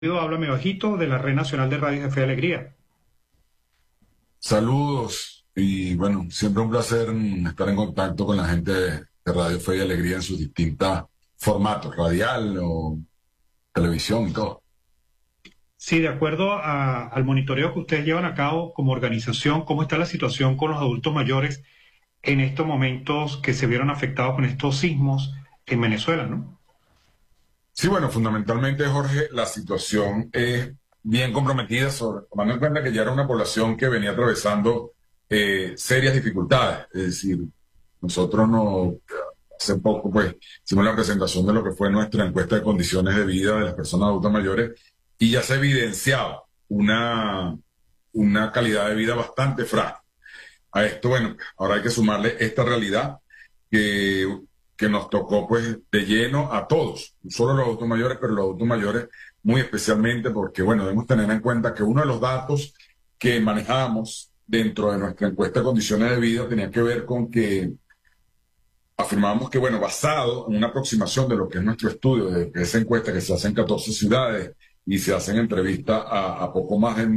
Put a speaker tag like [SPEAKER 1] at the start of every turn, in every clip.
[SPEAKER 1] Háblame Bajito de la Red Nacional de Radio de Fe y Alegría.
[SPEAKER 2] Saludos y bueno, siempre un placer estar en contacto con la gente de Radio Fe y Alegría en sus distintos formatos, radial o televisión y todo.
[SPEAKER 1] Sí, de acuerdo al monitoreo que ustedes llevan a cabo como organización, ¿cómo está la situación con los adultos mayores en estos momentos que se vieron afectados con estos sismos en Venezuela, ¿no?
[SPEAKER 2] Sí, bueno, fundamentalmente, Jorge, la situación es bien comprometida, tomando en cuenta que ya era una población que venía atravesando serias dificultades. Es decir, nosotros no, hace poco, pues, hicimos la presentación de lo que fue nuestra encuesta de condiciones de vida de las personas adultas mayores y ya se evidenciaba una calidad de vida bastante frágil. A esto, bueno, ahora hay que sumarle esta realidad que, que nos tocó pues de lleno a todos, no solo los adultos mayores, pero los adultos mayores muy especialmente porque, bueno, debemos tener en cuenta que uno de los datos que manejábamos dentro de nuestra encuesta de condiciones de vida tenía que ver con que afirmábamos que, bueno, basado en una aproximación de lo que es nuestro estudio, de esa encuesta que se hace en 14 ciudades y se hacen entrevistas a poco más de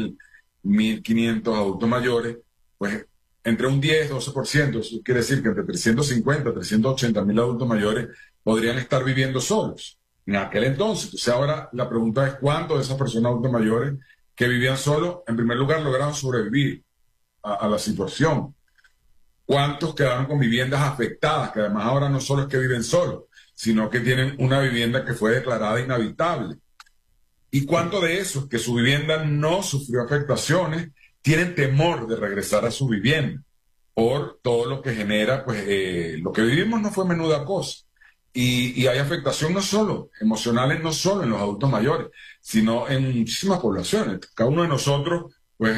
[SPEAKER 2] 1.500 adultos mayores, pues entre un 10-12%, eso quiere decir que entre 350 380 mil adultos mayores podrían estar viviendo solos en aquel entonces. Entonces ahora la pregunta es cuántos de esas personas adultas mayores que vivían solos, en primer lugar, lograron sobrevivir a la situación. ¿Cuántos quedaron con viviendas afectadas? Que además ahora no solo es que viven solos, sino que tienen una vivienda que fue declarada inhabitable. ¿Y cuántos de esos que su vivienda no sufrió afectaciones tienen temor de regresar a su vivienda por todo lo que genera? Pues lo que vivimos no fue menuda cosa. Y hay afectación no solo emocionales, no solo en los adultos mayores, sino en muchísimas poblaciones. Cada uno de nosotros, pues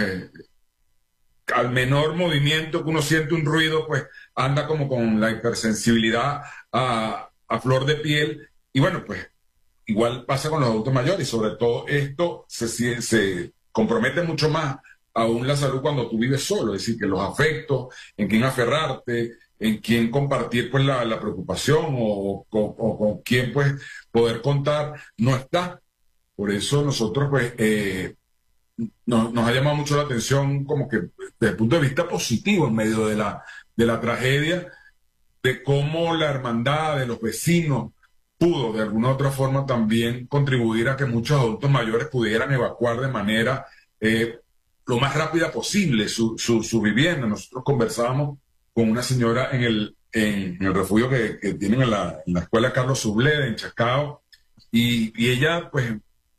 [SPEAKER 2] al menor movimiento que uno siente un ruido, pues anda como con la hipersensibilidad a flor de piel. Y bueno, pues igual pasa con los adultos mayores y sobre todo esto se compromete mucho más aún la salud cuando tú vives solo, es decir, que los afectos, en quién aferrarte, en quién compartir pues la preocupación o con quién pues poder contar, no está. Por eso nosotros pues nos ha llamado mucho la atención como que desde el punto de vista positivo en medio de la tragedia, de cómo la hermandad de los vecinos pudo de alguna u otra forma también contribuir a que muchos adultos mayores pudieran evacuar de manera lo más rápida posible su vivienda. Nosotros conversábamos con una señora en el refugio que tienen en la escuela Carlos Subleda en Chacao y ella pues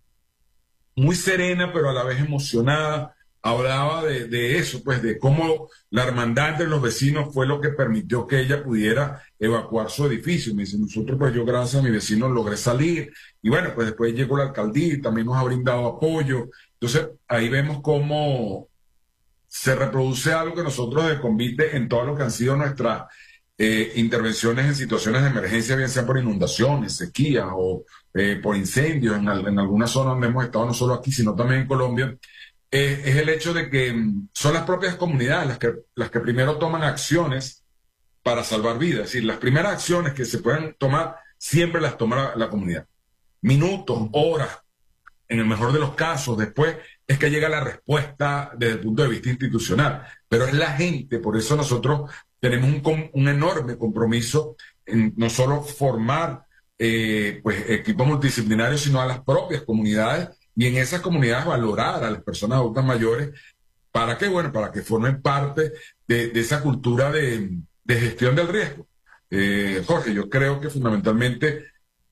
[SPEAKER 2] muy serena, pero a la vez emocionada, hablaba de eso, pues de cómo la hermandad entre los vecinos fue lo que permitió que ella pudiera evacuar su edificio. Me dice, nosotros, pues yo gracias a mi vecino logré salir. Y bueno, pues después llegó la alcaldía y también nos ha brindado apoyo. Entonces, ahí vemos cómo se reproduce algo que nosotros de Convite en todo lo que han sido nuestras intervenciones en situaciones de emergencia, bien sea por inundaciones, sequías o por incendios en alguna zona donde hemos estado, no solo aquí, sino también en Colombia, es el hecho de que son las propias comunidades las que primero toman acciones para salvar vidas. Es decir, las primeras acciones que se pueden tomar siempre las toma la comunidad. Minutos, horas, en el mejor de los casos, después es que llega la respuesta desde el punto de vista institucional, pero es la gente, por eso nosotros tenemos un enorme compromiso en no solo formar pues equipos multidisciplinarios, sino a las propias comunidades y en esas comunidades valorar a las personas adultas mayores para que, bueno, para que formen parte de esa cultura de gestión del riesgo. Jorge, yo creo que fundamentalmente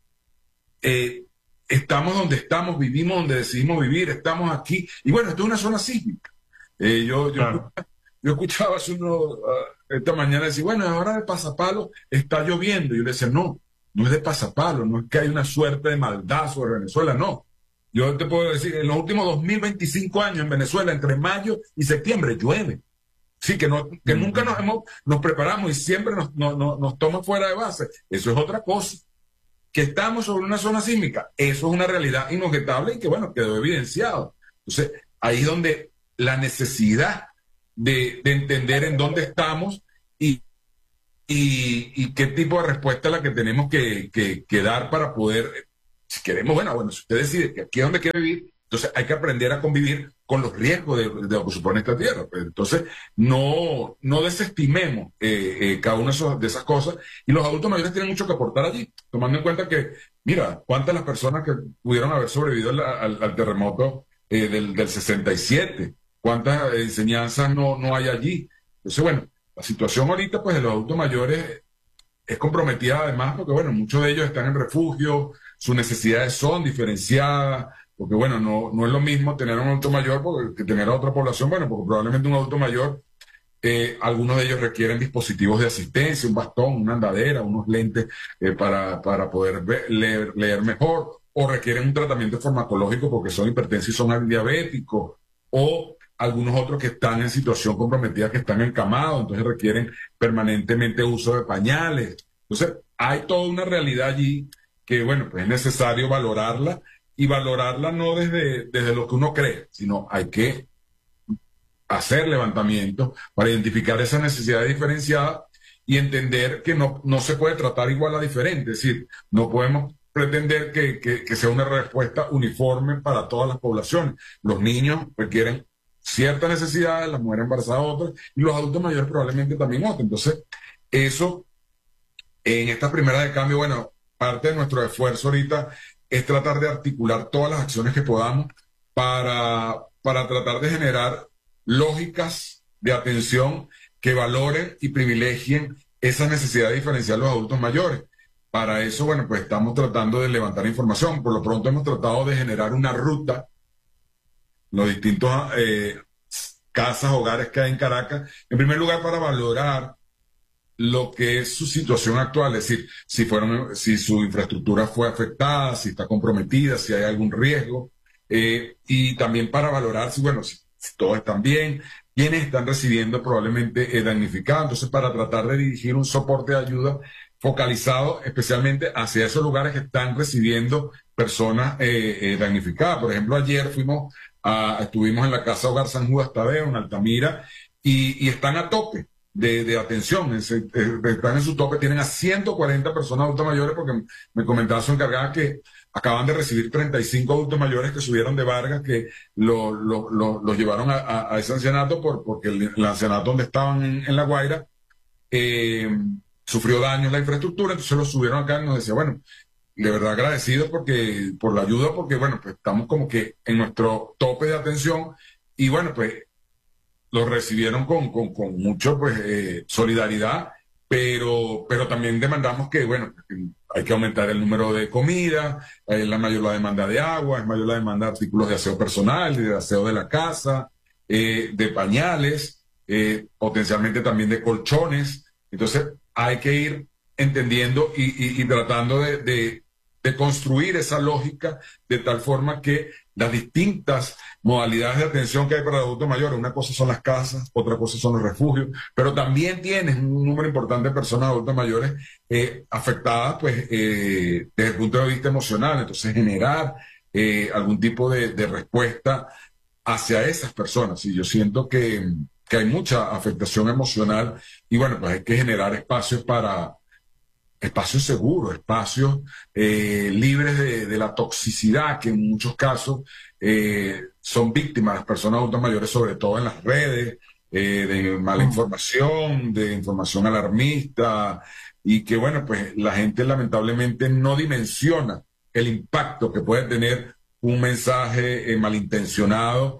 [SPEAKER 2] estamos donde estamos, vivimos donde decidimos vivir, estamos aquí. Y bueno, esto es una zona sísmica.
[SPEAKER 1] Claro.
[SPEAKER 2] Yo escuchaba hace esta mañana decir, bueno, ahora de Pasapalo está lloviendo. Y yo le decía, no, no es de Pasapalo, no es que hay una suerte de maldad sobre Venezuela, no. Yo te puedo decir, en los últimos 2025 años en Venezuela, entre mayo y septiembre, llueve. Sí, que nunca
[SPEAKER 1] Ujú.
[SPEAKER 2] nos preparamos y siempre nos toma fuera de base. Eso es otra cosa. Que estamos sobre una zona sísmica, eso es una realidad inobjetable y que, bueno, quedó evidenciado. Entonces, ahí es donde la necesidad de entender en dónde estamos y qué tipo de respuesta es la que tenemos que dar para poder Si queremos, bueno, si usted decide que aquí es donde quiere vivir, entonces hay que aprender a convivir con los riesgos de lo que supone esta tierra. Pues, entonces, no desestimemos cada una de esas cosas. Y los adultos mayores tienen mucho que aportar allí, tomando en cuenta que, mira, cuántas las personas que pudieron haber sobrevivido al terremoto del 67, cuántas enseñanzas no hay allí. Entonces, bueno, la situación ahorita, pues, de los adultos mayores es comprometida además porque, bueno, muchos de ellos están en refugio, sus necesidades son diferenciadas, porque, bueno, no es lo mismo tener a un adulto mayor que tener a otra población, bueno, porque probablemente un adulto mayor, algunos de ellos requieren dispositivos de asistencia, un bastón, una andadera, unos lentes para poder leer mejor, o requieren un tratamiento farmacológico porque son hipertensos y son diabéticos, o algunos otros que están en situación comprometida, que están encamados, entonces requieren permanentemente uso de pañales. Entonces, hay toda una realidad allí que, bueno, pues es necesario valorarla y valorarla no desde lo que uno cree, sino hay que hacer levantamientos para identificar esas necesidades diferenciadas y entender que no se puede tratar igual a diferente. Es decir, no podemos pretender que sea una respuesta uniforme para todas las poblaciones. Los niños requieren ciertas necesidades, las mujeres embarazadas otras, y los adultos mayores probablemente también otras. Entonces, eso, en esta primera de cambio, bueno, parte de nuestro esfuerzo ahorita es tratar de articular todas las acciones que podamos para tratar de generar lógicas de atención que valoren y privilegien esas necesidades diferenciales de los adultos mayores. Para eso, bueno, pues estamos tratando de levantar información. Por lo pronto hemos tratado de generar una ruta en los distintos casas, hogares que hay en Caracas. En primer lugar, para valorar lo que es su situación actual, es decir, si su infraestructura fue afectada, si está comprometida, si hay algún riesgo, y también para valorar si todos están bien, quiénes están recibiendo probablemente damnificados, entonces para tratar de dirigir un soporte de ayuda focalizado especialmente hacia esos lugares que están recibiendo personas damnificadas. Por ejemplo, ayer estuvimos en la Casa Hogar San Judas Tadeo, en Altamira, y están a tope de atención, están en su tope, tienen a 140 personas adultos mayores, porque me comentaba su encargada que acaban de recibir 35 adultos mayores que subieron de Vargas, que los llevaron a ese ancianato porque el ancianato donde estaban en La Guaira sufrió daños en la infraestructura, entonces los subieron acá y nos decía, bueno, de verdad agradecidos por la ayuda, porque bueno, pues estamos como que en nuestro tope de atención y bueno, pues lo recibieron con mucho pues solidaridad, pero también demandamos que, bueno, hay que aumentar el número de comida, es la mayor la demanda de agua, es mayor la demanda de artículos de aseo personal, de aseo de la casa, de pañales, potencialmente también de colchones. Entonces hay que ir entendiendo y tratando de construir esa lógica de tal forma que las distintas modalidades de atención que hay para adultos mayores, una cosa son las casas, otra cosa son los refugios, pero también tienes un número importante de personas adultas mayores afectadas pues, desde el punto de vista emocional, entonces generar algún tipo de respuesta hacia esas personas. Y yo siento que hay mucha afectación emocional y bueno, pues hay que generar espacios seguros, espacios libres de la toxicidad que en muchos casos son víctimas las personas adultas mayores, sobre todo en las redes, de mala información, de información alarmista, y que bueno, pues la gente lamentablemente no dimensiona el impacto que puede tener un mensaje malintencionado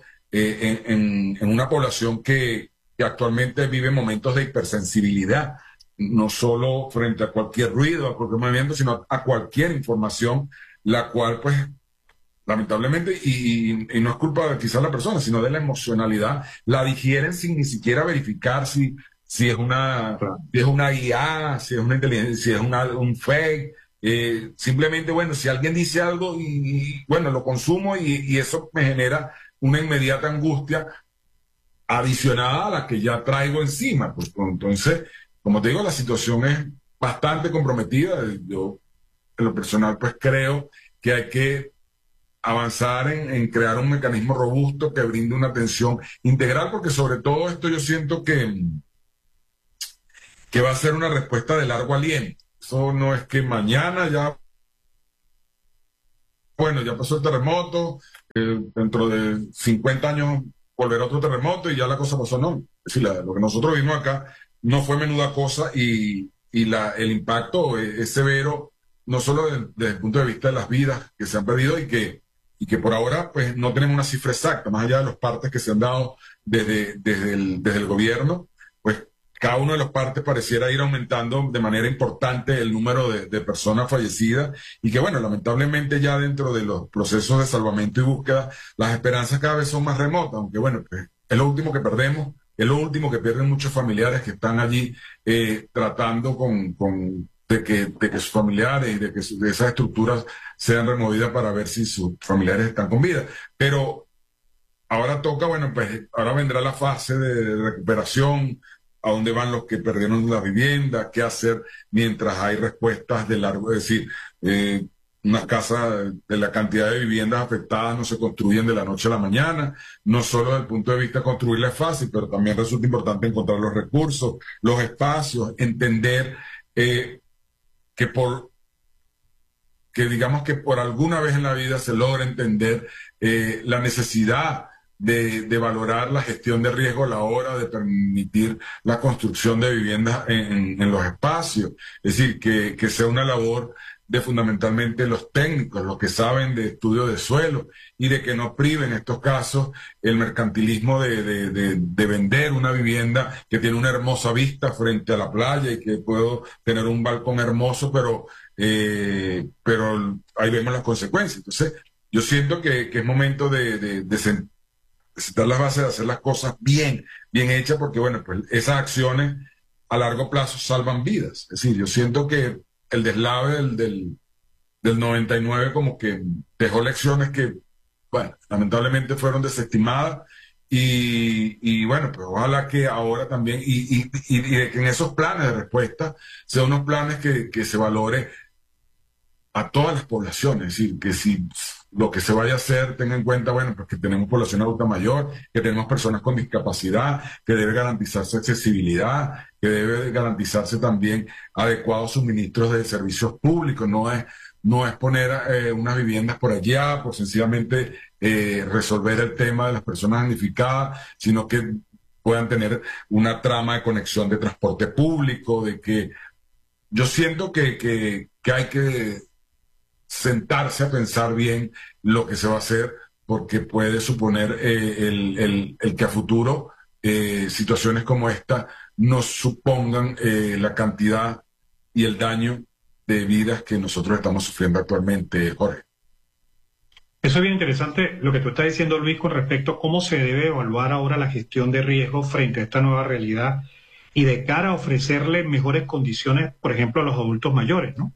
[SPEAKER 2] en una población que actualmente vive momentos de hipersensibilidad, no solo frente a cualquier ruido, a cualquier movimiento, sino a cualquier información, la cual, pues, lamentablemente, y no es culpa de quizás la persona, sino de la emocionalidad, la digieren sin ni siquiera verificar si es si es una IA, si es una inteligencia, si es un fake. Simplemente, bueno, si alguien dice algo bueno, lo consumo y eso me genera una inmediata angustia adicionada a la que ya traigo encima. Pues, entonces, como te digo, la situación es bastante comprometida. Yo, en lo personal, pues creo que hay que avanzar en crear un mecanismo robusto que brinde una atención integral, porque sobre todo esto yo siento que va a ser una respuesta de largo aliento. Eso no es que mañana ya bueno, ya pasó el terremoto, dentro de 50 años volverá otro terremoto y ya la cosa pasó, no. Es decir, lo que nosotros vimos acá no fue menuda cosa y el impacto es severo, no solo desde el punto de vista de las vidas que se han perdido y que por ahora pues no tenemos una cifra exacta, más allá de los partes que se han dado desde el gobierno, pues cada uno de los partes pareciera ir aumentando de manera importante el número de personas fallecidas y que, bueno, lamentablemente ya dentro de los procesos de salvamento y búsqueda, las esperanzas cada vez son más remotas, aunque, bueno, pues, es lo último que perdemos, es lo último que pierden muchos familiares que están allí tratando de que sus familiares y de esas estructuras sean removidas para ver si sus familiares están con vida. Pero ahora toca, bueno, pues ahora vendrá la fase de recuperación, a dónde van los que perdieron la vivienda, qué hacer mientras hay respuestas de largo, es decir, unas casas de la cantidad de viviendas afectadas no se construyen de la noche a la mañana, no solo desde el punto de vista de construirla es fácil, pero también resulta importante encontrar los recursos, los espacios, entender que que digamos que por alguna vez en la vida se logra entender la necesidad de valorar la gestión de riesgo a la hora de permitir la construcción de viviendas en los espacios. Es decir, que sea una labor de fundamentalmente los técnicos, los que saben de estudio de suelo, y de que no prive en estos casos el mercantilismo de vender una vivienda que tiene una hermosa vista frente a la playa y que puedo tener un balcón hermoso, pero ahí vemos las consecuencias. Entonces, yo siento que es momento de sentar las bases, de hacer las cosas bien, bien hechas, porque, bueno, pues esas acciones a largo plazo salvan vidas. Es decir, yo siento que el deslave del 99 como que dejó lecciones que, bueno, lamentablemente fueron desestimadas y bueno, pues ojalá que ahora también, y de que en esos planes de respuesta sean unos planes que se valore a todas las poblaciones, es decir, que si lo que se vaya a hacer tenga en cuenta, bueno, pues que tenemos población adulta mayor, que tenemos personas con discapacidad, que debe garantizarse accesibilidad, que debe garantizarse también adecuados suministros de servicios públicos, no es poner unas viviendas por allá, por sencillamente resolver el tema de las personas damnificadas, sino que puedan tener una trama de conexión de transporte público, de que yo siento que hay que sentarse a pensar bien lo que se va a hacer, porque puede suponer el que a futuro situaciones como esta nos supongan la cantidad y el daño de vidas que nosotros estamos sufriendo actualmente, Jorge.
[SPEAKER 1] Eso es bien interesante lo que tú estás diciendo, Luis, con respecto a cómo se debe evaluar ahora la gestión de riesgo frente a esta nueva realidad y de cara a ofrecerle mejores condiciones, por ejemplo, a los adultos mayores, ¿no?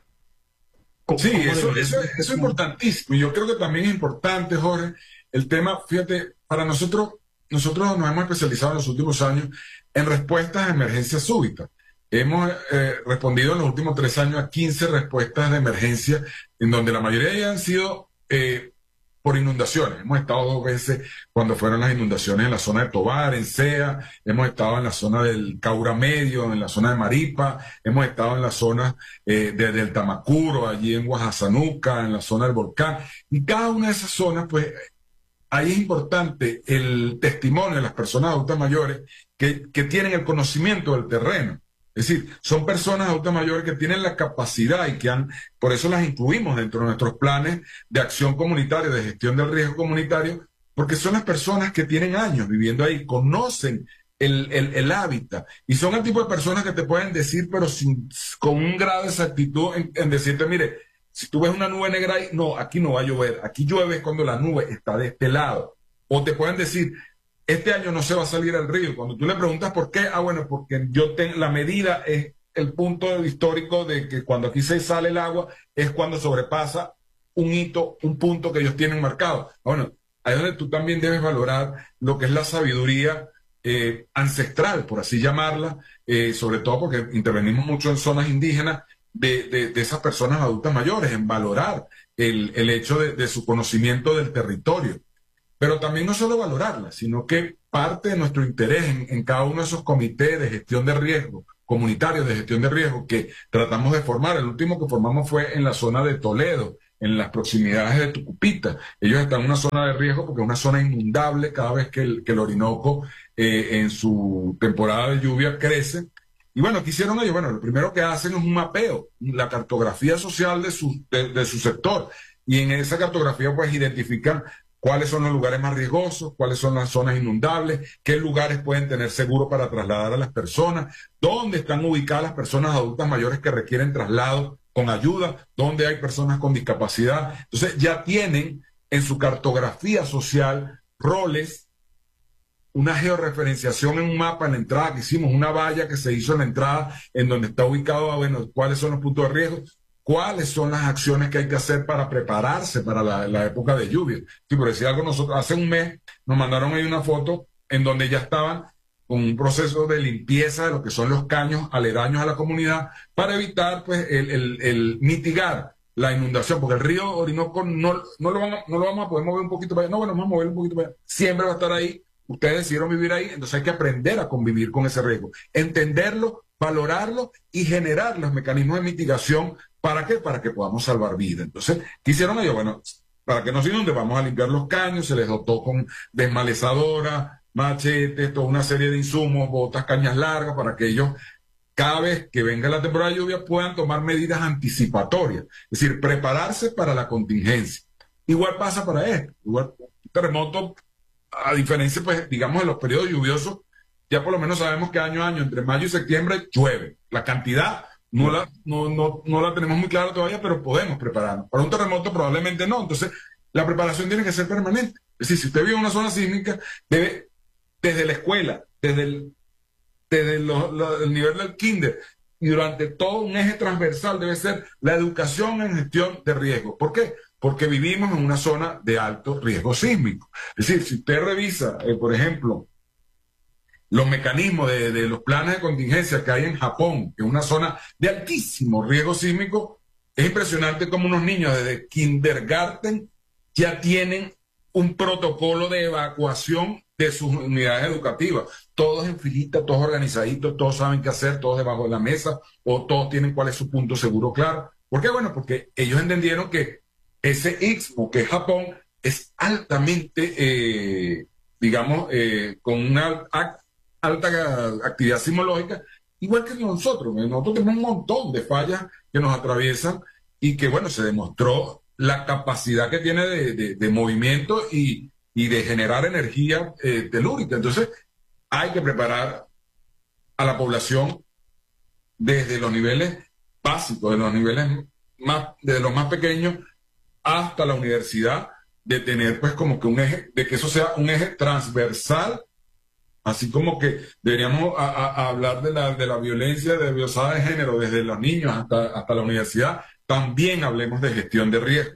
[SPEAKER 2] Sí,
[SPEAKER 1] ¿Cómo
[SPEAKER 2] eso,
[SPEAKER 1] debería
[SPEAKER 2] eso,
[SPEAKER 1] ser?
[SPEAKER 2] eso es importantísimo. Y yo creo que también es importante, Jorge, el tema, fíjate, para nosotros nos hemos especializado en los últimos años en respuestas a emergencias súbitas. Hemos respondido en los últimos 3 años a 15 respuestas de emergencia, en donde la mayoría ya han sido por inundaciones. Hemos estado 2 veces cuando fueron las inundaciones en la zona de Tovar, en Sea, hemos estado en la zona del Caura Medio, en la zona de Maripa, hemos estado en la zona del Tamacuro, allí en Guajazanuca, en la zona del Volcán, y cada una de esas zonas, pues, ahí es importante el testimonio de las personas adultas mayores que tienen el conocimiento del terreno. Es decir, son personas adultas mayores que tienen la capacidad y por eso las incluimos dentro de nuestros planes de acción comunitaria, de gestión del riesgo comunitario, porque son las personas que tienen años viviendo ahí, conocen el hábitat, y son el tipo de personas que te pueden decir, pero con un grado de exactitud en decirte, mire, si tú ves una nube negra ahí, no, aquí no va a llover, aquí llueve cuando la nube está de este lado. O te pueden decir, este año no se va a salir al río. Cuando tú le preguntas por qué, bueno, porque la medida es el punto histórico de que cuando aquí se sale el agua es cuando sobrepasa un hito, un punto que ellos tienen marcado. Bueno, ahí es donde tú también debes valorar lo que es la sabiduría ancestral, por así llamarla, sobre todo porque intervenimos mucho en zonas indígenas de esas personas adultas mayores, en valorar el hecho de su conocimiento del territorio. Pero también no solo valorarla, sino que parte de nuestro interés en cada uno de esos comités de gestión de riesgo, comunitarios de gestión de riesgo que tratamos de formar. El último que formamos fue en la zona de Toledo, en las proximidades de Tucupita. Ellos están en una zona de riesgo porque es una zona inundable cada vez que el Orinoco en su temporada de lluvia crece. Y bueno, ¿qué hicieron ellos? Bueno, lo primero que hacen es un mapeo, la cartografía social de su sector. Y en esa cartografía pues identifican cuáles son los lugares más riesgosos, cuáles son las zonas inundables, qué lugares pueden tener seguro para trasladar a las personas, dónde están ubicadas las personas adultas mayores que requieren traslado con ayuda, dónde hay personas con discapacidad. Entonces ya tienen en su cartografía social roles, una georreferenciación en un mapa en la entrada que hicimos, una valla que se hizo en la entrada en donde está ubicado, bueno, cuáles son los puntos de riesgo, cuáles son las acciones que hay que hacer para prepararse para la época de lluvia. Sí, por decir algo, nosotros hace un mes nos mandaron ahí una foto en donde ya estaban con un proceso de limpieza de lo que son los caños aledaños a la comunidad para evitar pues el mitigar la inundación, porque el río Orinoco no lo vamos a poder mover un poquito para allá, no, bueno, vamos a mover un poquito para allá, siempre va a estar ahí. Ustedes decidieron vivir ahí, entonces hay que aprender a convivir con ese riesgo, entenderlo, valorarlo y generar los mecanismos de mitigación. ¿Para qué? Para que podamos salvar vidas. Entonces, ¿qué hicieron ellos? Bueno, para que no se inunden, vamos a limpiar los caños, se les dotó con desmalezadora, machetes, toda una serie de insumos, botas, cañas largas, para que ellos, cada vez que venga la temporada de lluvia, puedan tomar medidas anticipatorias, es decir, prepararse para la contingencia. Igual pasa para esto, igual terremoto, a diferencia, pues, digamos, de los periodos lluviosos, ya por lo menos sabemos que año a año, entre mayo y septiembre, llueve. La cantidad no la tenemos muy clara todavía, pero podemos prepararnos. Para un terremoto probablemente no. Entonces, la preparación tiene que ser permanente. Es decir, si usted vive en una zona sísmica, debe, desde la escuela, desde el nivel del kinder, y durante todo un eje transversal debe ser la educación en gestión de riesgo. ¿Por qué? Porque vivimos en una zona de alto riesgo sísmico. Es decir, si usted revisa, por ejemplo, los mecanismos de los planes de contingencia que hay en Japón, que es una zona de altísimo riesgo sísmico, es impresionante como unos niños desde kindergarten ya tienen un protocolo de evacuación de sus unidades educativas. Todos en filita, todos organizaditos, todos saben qué hacer, todos debajo de la mesa, o todos tienen cuál es su punto seguro claro. ¿Por qué? Bueno, porque ellos entendieron que ese istmo, que es Japón, es altamente, con una alta actividad sismológica, igual que nosotros. Nosotros tenemos un montón de fallas que nos atraviesan y que, bueno, se demostró la capacidad que tiene de movimiento y de generar energía telúrica. Entonces, hay que preparar a la población desde los niveles básicos, desde los más pequeños hasta la universidad, de tener pues como que un eje, de que eso sea un eje transversal. Así como que deberíamos hablar de la violencia de violada de género desde los niños hasta la universidad, también hablemos de gestión de riesgo.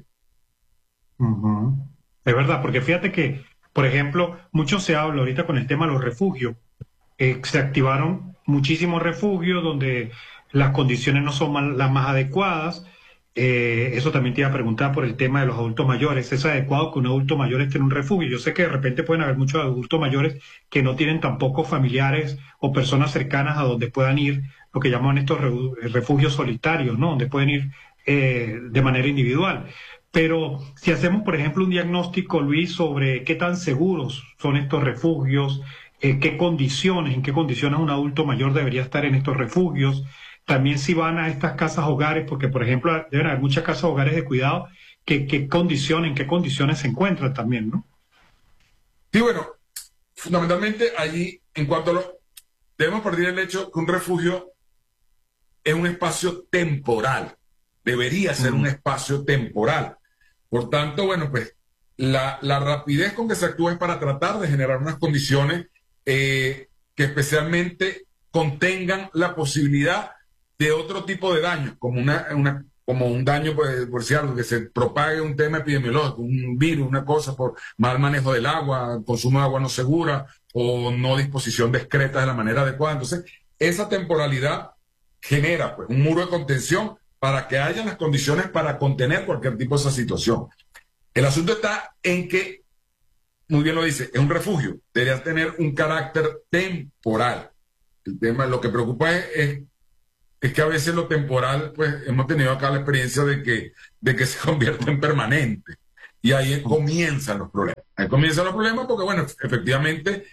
[SPEAKER 1] Uh-huh. Es verdad, porque fíjate que, por ejemplo, mucho se habla ahorita con el tema de los refugios. Se activaron muchísimos refugios donde las condiciones no son las más adecuadas. Eso también te iba a preguntar por el tema de los adultos mayores. ¿Es adecuado que un adulto mayor esté en un refugio? Yo sé que de repente pueden haber muchos adultos mayores que no tienen tampoco familiares o personas cercanas a donde puedan ir, lo que llaman estos refugios solitarios, ¿no? Donde pueden ir de manera individual. Pero si hacemos, por ejemplo, un diagnóstico, Luis, sobre qué tan seguros son estos refugios, en qué condiciones un adulto mayor debería estar en estos refugios. También si van a estas casas hogares, porque por ejemplo deben haber muchas casas hogares de cuidado, en qué condiciones se encuentran también, ¿no?
[SPEAKER 2] Sí, bueno, fundamentalmente allí, debemos partir del hecho que un refugio es un espacio temporal, debería ser un espacio temporal. Por tanto, bueno, pues la rapidez con que se actúa es para tratar de generar unas condiciones que especialmente contengan la posibilidad de otro tipo de daños, como como un daño, pues, por decir algo, que se propague un tema epidemiológico, un virus, una cosa por mal manejo del agua, consumo de agua no segura o no disposición discreta de la manera adecuada. Entonces, esa temporalidad genera pues un muro de contención para que haya las condiciones para contener cualquier tipo de esa situación. El asunto está en que, muy bien lo dice, es un refugio, debería tener un carácter temporal. El tema, lo que preocupa es es que a veces lo temporal, pues hemos tenido acá la experiencia de que se convierte en permanente. Y ahí comienzan los problemas. Ahí comienzan los problemas porque, bueno, efectivamente,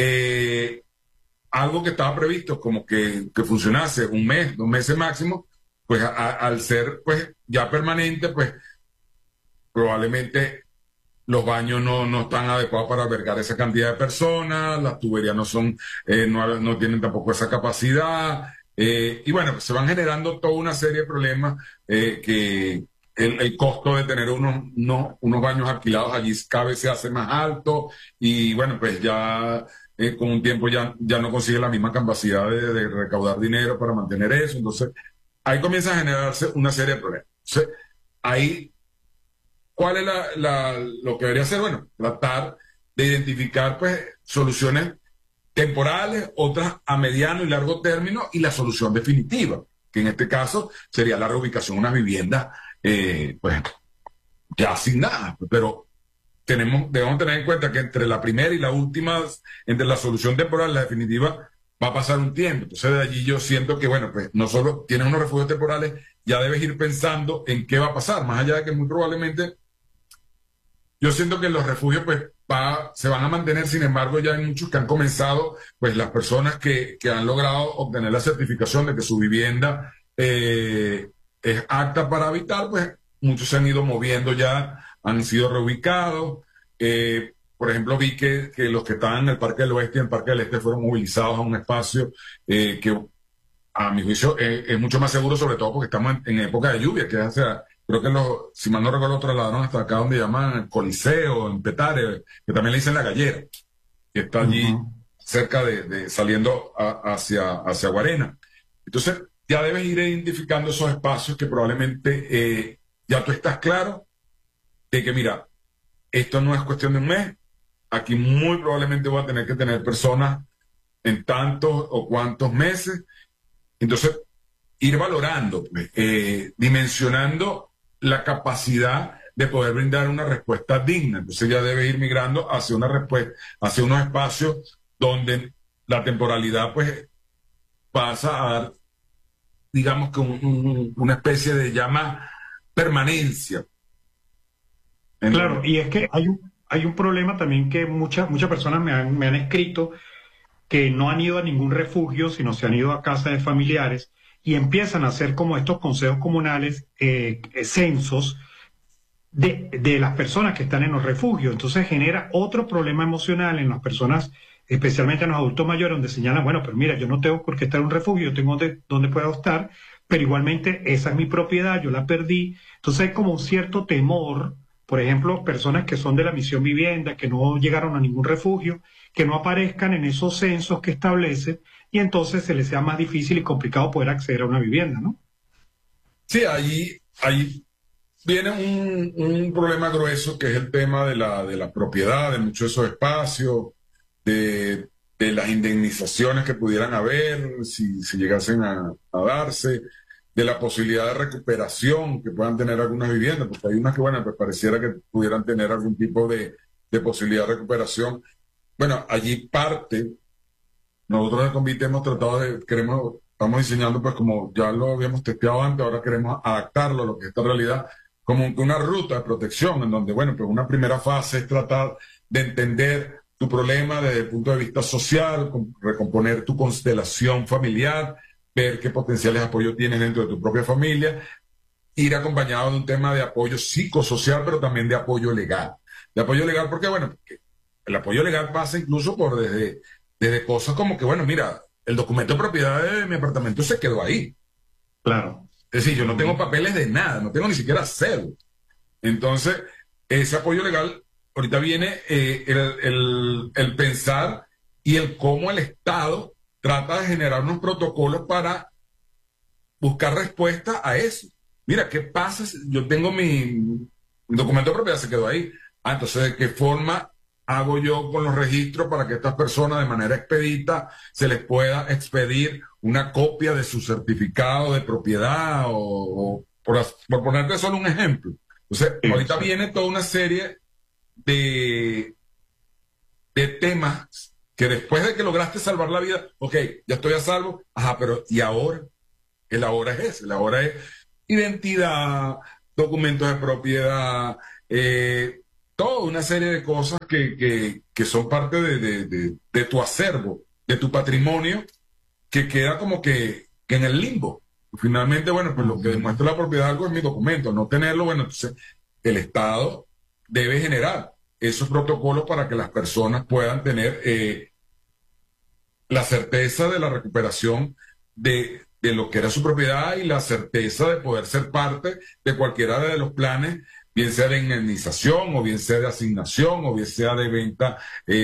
[SPEAKER 2] algo que estaba previsto como que funcionase un mes, 2 meses máximo, pues al ser pues ya permanente, pues probablemente los baños no están adecuados para albergar esa cantidad de personas, las tuberías no son, no tienen tampoco esa capacidad, y bueno, pues se van generando toda una serie de problemas que el costo de tener unos baños alquilados allí cada vez se hace más alto, y bueno, pues ya con un tiempo ya no consigue la misma capacidad de recaudar dinero para mantener eso, entonces ahí comienza a generarse una serie de problemas. Entonces, ahí, ¿cuál es lo que debería hacer? Bueno, tratar de identificar pues soluciones temporales, otras a mediano y largo término y la solución definitiva, que en este caso sería la reubicación de unas viviendas pues ya asignadas, pero debemos tener en cuenta que entre la primera y la última, entre la solución temporal y la definitiva, va a pasar un tiempo. Entonces de allí yo siento que, bueno, pues no solo tienes unos refugios temporales, ya debes ir pensando en qué va a pasar, más allá de que muy probablemente, yo siento que los refugios pues se van a mantener, sin embargo ya hay muchos que han comenzado, pues las personas que han logrado obtener la certificación de que su vivienda es apta para habitar, pues muchos se han ido moviendo ya, han sido reubicados. Por ejemplo, vi que los que estaban en el Parque del Oeste y en el Parque del Este fueron movilizados a un espacio que a mi juicio es mucho más seguro, sobre todo porque estamos en época de lluvia, que o sea, creo que si mal no recuerdo, lo trasladaron hasta acá donde llaman el Coliseo, en Petare, que también le dicen La Gallera, que está allí cerca de saliendo hacia Guarena. Entonces, ya debes ir identificando esos espacios que probablemente ya tú estás claro de que, mira, esto no es cuestión de un mes, aquí muy probablemente voy a tener que tener personas en tantos o cuantos meses. Entonces, ir valorando, pues, dimensionando la capacidad de poder brindar una respuesta digna. Entonces ya debe ir migrando hacia una respuesta, hacia unos espacios donde la temporalidad, pues, pasa a dar, digamos que una especie de llama permanencia.
[SPEAKER 1] Claro, y es que hay un problema también que muchas personas me han escrito que no han ido a ningún refugio, sino se han ido a casa de familiares y empiezan a hacer como estos consejos comunales, censos de las personas que están en los refugios. Entonces genera otro problema emocional en las personas, especialmente en los adultos mayores, donde señalan, bueno, pero mira, yo no tengo por qué estar en un refugio, yo tengo donde puedo estar, pero igualmente esa es mi propiedad, yo la perdí. Entonces hay como un cierto temor, por ejemplo, personas que son de la misión vivienda, que no llegaron a ningún refugio, que no aparezcan en esos censos que establecen y entonces se les sea más difícil y complicado poder acceder a una vivienda, ¿no?
[SPEAKER 2] Sí, ahí viene un problema grueso que es el tema de la propiedad de muchos de esos espacios, de las indemnizaciones que pudieran haber si llegasen a darse, de la posibilidad de recuperación que puedan tener algunas viviendas, porque hay unas que, bueno, pues pareciera que pudieran tener algún tipo de posibilidad de recuperación. Bueno, allí parte, nosotros en el Convite hemos tratado estamos diseñando, pues como ya lo habíamos testeado antes, ahora queremos adaptarlo a lo que es esta realidad, como una ruta de protección, en donde, bueno, pues una primera fase es tratar de entender tu problema desde el punto de vista social, recomponer tu constelación familiar, ver qué potenciales apoyo tienes dentro de tu propia familia, ir acompañado de un tema de apoyo psicosocial, pero también de apoyo legal. De apoyo legal porque, bueno, el apoyo legal pasa incluso desde cosas como que, bueno, mira, el documento de propiedad de mi apartamento se quedó ahí.
[SPEAKER 1] Claro.
[SPEAKER 2] Es decir, yo no tengo papeles de nada, no tengo ni siquiera cédula. Entonces, ese apoyo legal, ahorita viene el pensar y el cómo el Estado trata de generar unos protocolos para buscar respuesta a eso. Mira, ¿qué pasa si yo tengo mi documento de propiedad, se quedó ahí? Ah, entonces, ¿de qué forma hago yo con los registros para que estas personas de manera expedita se les pueda expedir una copia de su certificado de propiedad o por ponerte solo un ejemplo? Entonces, ahorita viene toda una serie de temas que después de que lograste salvar la vida, ok, ya estoy a salvo, ajá, pero ¿y ahora? El ahora es ese, el ahora es identidad, documentos de propiedad, toda una serie de cosas que son parte de tu acervo, de tu patrimonio, que queda como que en el limbo. Finalmente, bueno, pues lo que demuestra la propiedad de algo es mi documento. No tenerlo, bueno, entonces el Estado debe generar esos protocolos para que las personas puedan tener la certeza de la recuperación de lo que era su propiedad y la certeza de poder ser parte de cualquiera de los planes, bien sea de indemnización o bien sea de asignación o bien sea de venta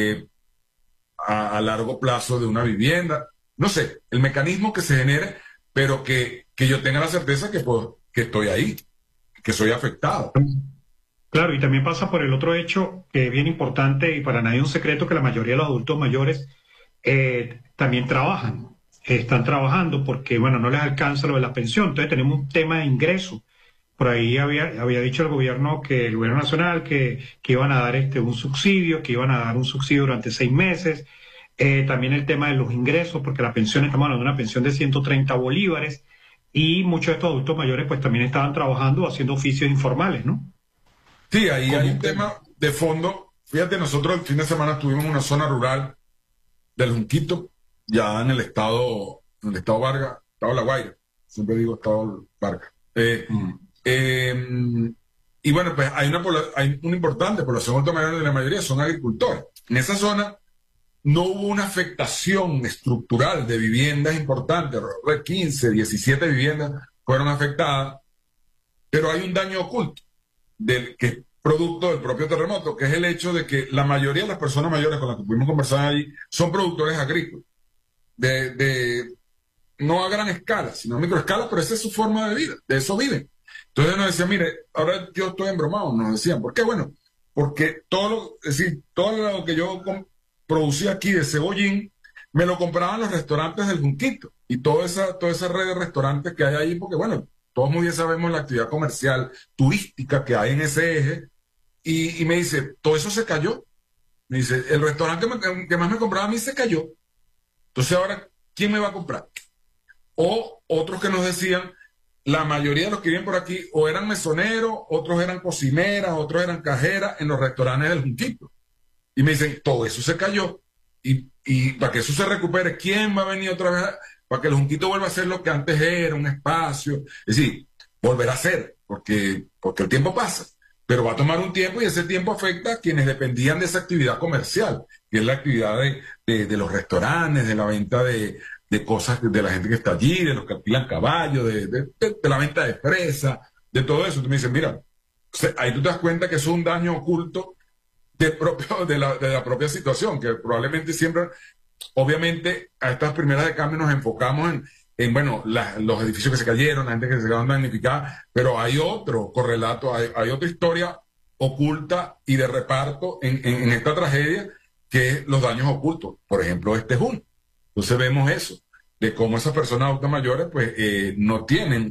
[SPEAKER 2] a largo plazo de una vivienda. No sé, el mecanismo que se genere, pero que yo tenga la certeza que estoy ahí, que soy afectado.
[SPEAKER 1] Claro, y también pasa por el otro hecho que es bien importante y para nadie un secreto que la mayoría de los adultos mayores también trabajan, están trabajando porque, bueno, no les alcanza lo de la pensión. Entonces tenemos un tema de ingreso. Por ahí había dicho el gobierno el gobierno nacional que iban a dar un subsidio, que iban a dar un subsidio durante 6 meses. También el tema de los ingresos, porque la pensión, estamos hablando de una pensión de 130 bolívares y muchos de estos adultos mayores pues también estaban trabajando haciendo oficios informales, ¿no?
[SPEAKER 2] Sí, ahí hay
[SPEAKER 1] Como,
[SPEAKER 2] un tema de fondo. Fíjate, nosotros el fin de semana estuvimos en una zona rural del Junquito, ya en el estado Vargas, estado La Guaira, siempre digo estado Vargas. Y bueno, pues hay una importante población alta mayor, de la mayoría son agricultores. En esa zona no hubo una afectación estructural de viviendas importantes, alrededor de 15, 17 viviendas fueron afectadas, pero hay un daño oculto que es producto del propio terremoto, que es el hecho de que la mayoría de las personas mayores con las que pudimos conversar allí son productores agrícolas, no a gran escala, sino a microescala, pero esa es su forma de vida, de eso viven. Entonces nos decían, mire, ahora yo estoy embromado, nos decían, ¿por qué? Bueno, porque es decir, todo lo que yo producía aquí de cebollín, me lo compraban los restaurantes del Junquito y toda esa red de restaurantes que hay ahí, porque bueno, todos muy bien sabemos la actividad comercial, turística que hay en ese eje, y me dice, todo eso se cayó. Me dice, el restaurante que más me compraba a mí se cayó. Entonces ahora, ¿quién me va a comprar? O otros que nos decían, la mayoría de los que viven por aquí o eran mesoneros, otros eran cocineras, otros eran cajeras en los restaurantes del Junquito. Y me dicen, todo eso se cayó. Y para que eso se recupere, ¿quién va a venir otra vez para que el Junquito vuelva a ser lo que antes era, un espacio? Es decir, volverá a ser, porque el tiempo pasa, pero va a tomar un tiempo y ese tiempo afecta a quienes dependían de esa actividad comercial, que es la actividad de los restaurantes, de la venta de cosas de la gente que está allí, de los que alquilan caballos, de la venta de fresa, de todo eso. Entonces me dicen, mira, ahí tú te das cuenta que eso es un daño oculto de la propia situación, que probablemente siempre, obviamente, a estas primeras de cambio nos enfocamos bueno, los edificios que se cayeron, la gente que se quedó damnificada, pero hay otro correlato, hay otra historia oculta y de reparto en esta tragedia, que es los daños ocultos. Por ejemplo, este junio. Entonces vemos eso, de cómo esas personas adultas mayores, pues, no tienen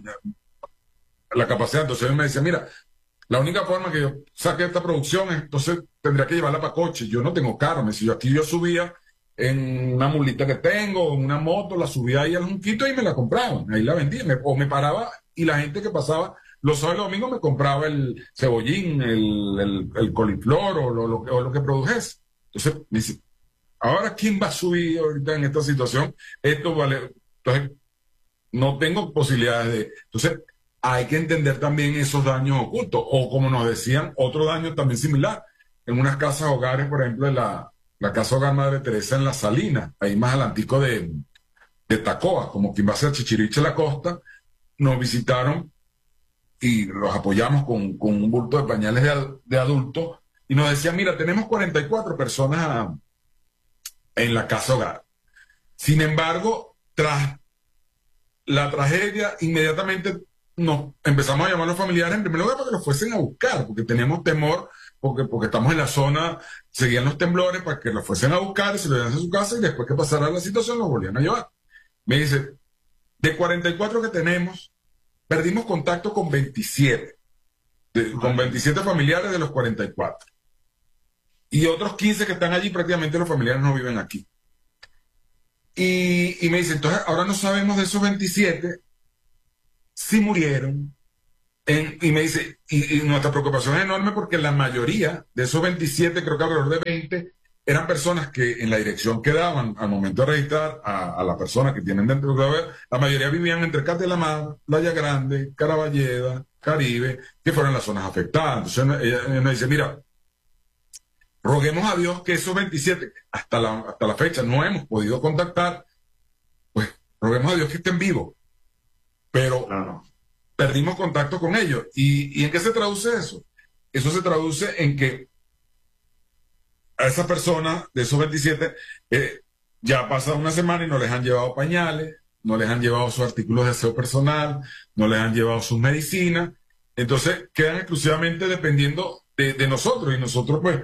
[SPEAKER 2] la capacidad. Entonces él me decía, mira, la única forma que yo saque esta producción es, entonces tendría que llevarla para coche. Yo no tengo carro. Me decía, aquí yo subía en una mulita que tengo, en una moto, la subía ahí al Junquito y me la compraban. Ahí la vendía. O me paraba y la gente que pasaba los sábados y los domingos me compraba el cebollín, el coliflor o lo que produjese. Entonces me dice, ahora, ¿quién va a subir ahorita en esta situación? Esto vale. Entonces, no tengo posibilidades de. Entonces, hay que entender también esos daños ocultos. O como nos decían, otro daño también similar. En unas casas hogares, por ejemplo, en la Casa Hogar Madre Teresa en La Salina, ahí más adelantico de Tacoa, como quien va a ser Chichiriche La Costa, nos visitaron y los apoyamos con un bulto de pañales de adultos y nos decían, mira, tenemos 44 personas en la Casa Hogar. Sin embargo, tras la tragedia, inmediatamente nos empezamos a llamar a los familiares, en primer lugar, para que los fuesen a buscar, porque teníamos temor, porque estamos en la zona, seguían los temblores, para que los fuesen a buscar y se los llevaran a su casa y después que pasara la situación los volvían a llevar. Me dice, de 44 que tenemos, perdimos contacto con 27, con 27 familiares de los 44. Y otros 15 que están allí, prácticamente los familiares no viven aquí. Y me dice, entonces ahora no sabemos de esos 27 sí murieron. Y me dice, y nuestra preocupación es enorme porque la mayoría de esos 27, creo que alrededor de 20, eran personas que en la dirección que daban al momento de registrar a la persona que tienen dentro de la mayoría vivían entre Cate la Mar, Playa Grande, Caraballeda, Caribe, que fueron las zonas afectadas. Entonces ella nos dice, mira, roguemos a Dios que esos 27, hasta la fecha no hemos podido contactar, pues roguemos a Dios que estén vivos. Pero perdimos contacto con ellos. ¿Y en qué se traduce eso? Eso se traduce en que a esa persona de esos 27 ya pasa una semana y no les han llevado pañales, no les han llevado sus artículos de aseo personal, no les han llevado sus medicinas. Entonces quedan exclusivamente dependiendo de nosotros, y nosotros pues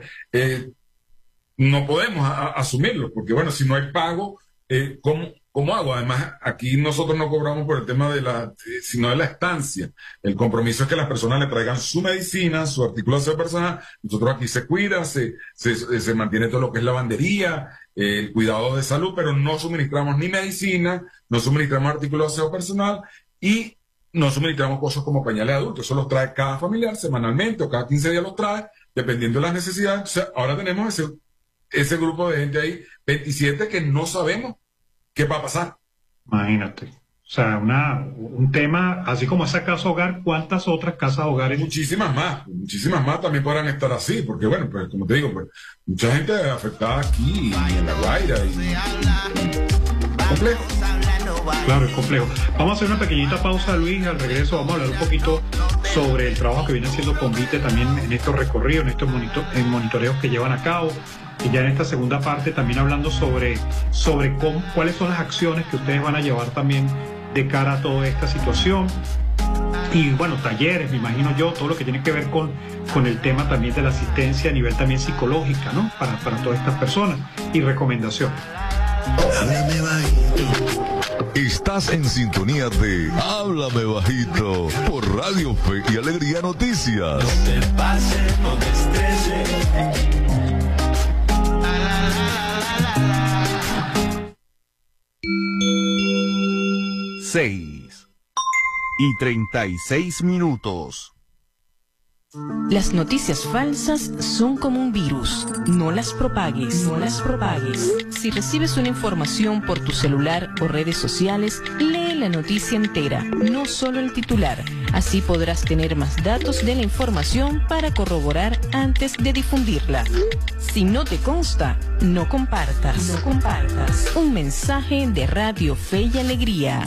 [SPEAKER 2] no podemos asumirlo, porque bueno, si no hay pago, ¿cómo hago? Además, aquí nosotros no cobramos por el tema sino de la estancia. El compromiso es que las personas le traigan su medicina, su artículo de aseo personal. Nosotros aquí se cuida, se mantiene todo lo que es lavandería, el cuidado de salud, pero no suministramos ni medicina, no suministramos artículos de aseo personal y no suministramos cosas como pañales adultos. Eso los trae cada familiar semanalmente o cada 15 días los trae, dependiendo de las necesidades. Entonces, ahora tenemos ese grupo de gente ahí, 27, que no sabemos qué va a pasar.
[SPEAKER 1] Imagínate. O sea, un tema, así como esa casa hogar, ¿cuántas otras casas hogares?
[SPEAKER 2] Muchísimas más también podrán estar así, porque bueno, pues como te digo, pues mucha gente afectada aquí en La Guaira complejo.
[SPEAKER 1] Claro, es complejo. Vamos a hacer una pequeñita pausa, Luis. Al regreso vamos a hablar un poquito sobre el trabajo que viene haciendo Convite también en estos recorridos, en estos monitoreos que llevan a cabo. Y ya en esta segunda parte también hablando sobre cuáles son las acciones que ustedes van a llevar también de cara a toda esta situación. Y bueno, talleres, me imagino yo, todo lo que tiene que ver con el tema también de la asistencia a nivel también psicológica, ¿no? Para todas estas personas, y recomendaciones.
[SPEAKER 3] Háblame bajito. Estás en sintonía de Háblame Bajito por Radio Fe y Alegría Noticias.
[SPEAKER 4] No te pases, no te estreses.
[SPEAKER 5] 6:36.
[SPEAKER 6] Las noticias falsas son como un virus. No las propagues. No las propagues. Si recibes una información por tu celular o redes sociales, lee la noticia entera, no solo el titular. Así podrás tener más datos de la información para corroborar antes de difundirla. Si no te consta, no compartas. No compartas. Un mensaje de Radio Fe y Alegría.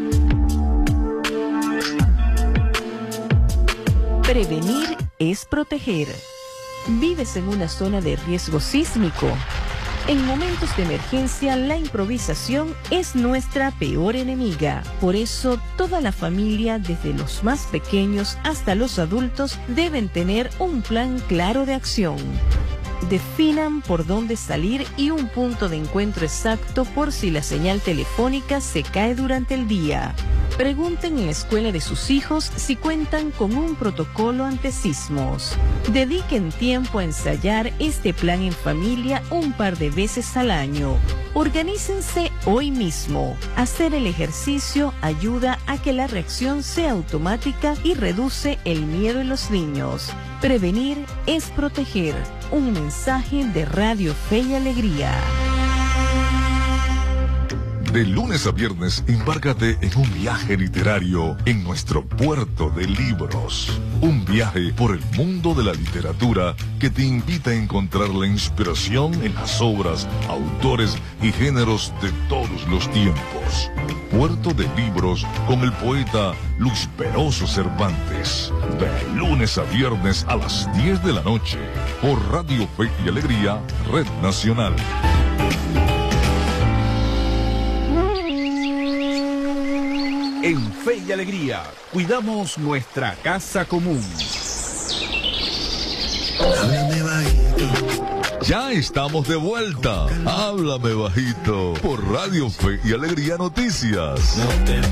[SPEAKER 6] Prevenir es proteger. ¿Vives en una zona de riesgo sísmico? En momentos de emergencia, la improvisación es nuestra peor enemiga. Por eso, toda la familia, desde los más pequeños hasta los adultos, deben tener un plan claro de acción. Definan por dónde salir y un punto de encuentro exacto por si la señal telefónica se cae durante el día. Pregunten en la escuela de sus hijos si cuentan con un protocolo ante sismos. Dediquen tiempo a ensayar este plan en familia un par de veces al año. Organícense hoy mismo. Hacer el ejercicio ayuda a que la reacción sea automática y reduce el miedo en los niños. Prevenir es proteger. Un mensaje de Radio Fe y Alegría.
[SPEAKER 3] De lunes a viernes, embárcate en un viaje literario en nuestro puerto de libros. Un viaje por el mundo de la literatura que te invita a encontrar la inspiración en las obras, autores y géneros de todos los tiempos. Puerto de Libros con el poeta Luis Peroso Cervantes. De lunes a viernes a las 10 de la noche por Radio Fe y Alegría, Red Nacional.
[SPEAKER 5] En Fe y Alegría, cuidamos nuestra casa común.
[SPEAKER 3] Háblame bajito. Ya estamos de vuelta. Háblame bajito por Radio Fe y Alegría Noticias.